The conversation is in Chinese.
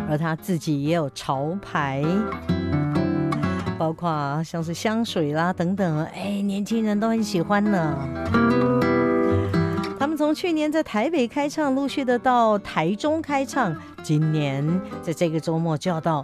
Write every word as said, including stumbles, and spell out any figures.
而他自己也有潮牌，包括像是香水啦等等，哎，年轻人都很喜欢呢。他们从去年在台北开唱，陆续的到台中开唱，今年在这个周末就要到